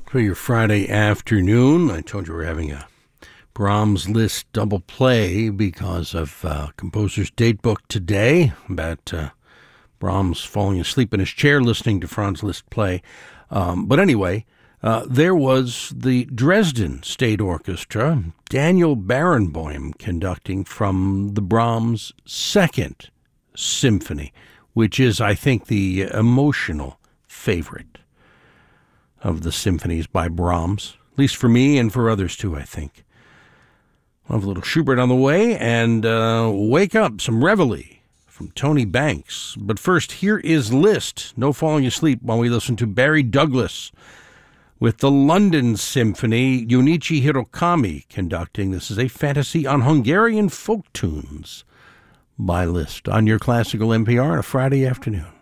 For your Friday afternoon, I told you we're having a Brahms Liszt double play because of composer's date book today about Brahms falling asleep in his chair listening to Franz Liszt play. But anyway, there was the Dresden State Orchestra, Daniel Barenboim conducting from the Brahms Second Symphony, which is, I think, the emotional favorite of the symphonies by Brahms, at least for me and for others too, I think. We'll have a little Schubert on the way, and Wake Up, some Reveille from Tony Banks. But first, here is Liszt. No falling asleep while we listen to Barry Douglas with the London Symphony, Junichi Hirokami conducting. This is a fantasy on Hungarian folk tunes by Liszt on your Classical NPR on a Friday afternoon.